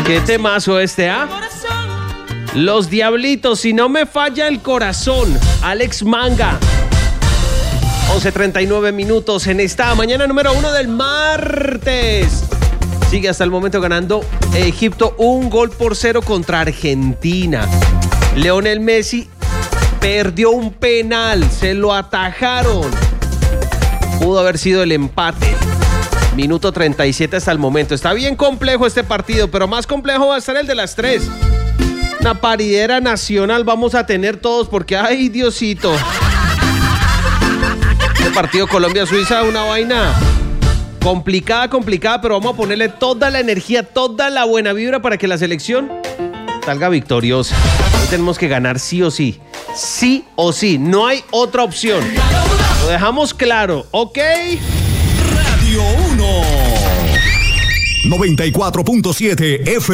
Qué temazo este, ¿ah? Los Diablitos, si no me falla el corazón. Alex Manga. 11:39 minutos en esta mañana número 1 del martes. Sigue hasta el momento ganando Egipto 1-0 contra Argentina. Lionel Messi perdió un penal, se lo atajaron. Pudo haber sido el empate. Minuto 37 hasta el momento. Está bien complejo este partido, pero más complejo va a ser el de las 3. Una paridera nacional vamos a tener todos porque, ay, Diosito. Este partido Colombia-Suiza, una vaina complicada, pero vamos a ponerle toda la energía, toda la buena vibra para que la selección salga victoriosa. Hoy tenemos que ganar sí o sí. Sí o sí, no hay otra opción. Lo dejamos claro, ¿ok? Radio 1 94.7 FM.